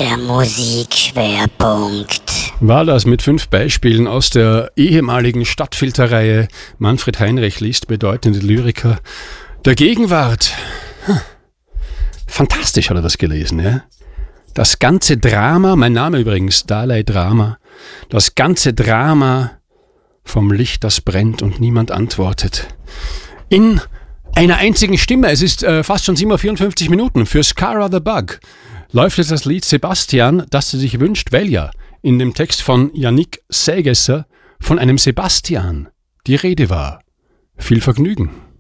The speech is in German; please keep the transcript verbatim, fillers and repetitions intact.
Der Musikschwerpunkt. War das mit fünf Beispielen aus der ehemaligen Stadtfilterreihe. Manfred Heinrich liest bedeutende Lyriker der Gegenwart. Hm. Fantastisch hat er das gelesen, ja? Das ganze Drama, mein Name übrigens, Dalai Drama, das ganze Drama vom Licht, das brennt und niemand antwortet. In einer einzigen Stimme, es ist äh, fast schon sieben Uhr vierundfünfzig Minuten, für Scara the Bug läuft jetzt das Lied Sebastian, das sie sich wünscht, weil ja in dem Text von Yannick Sägesser von einem Sebastian die Rede war. Viel Vergnügen.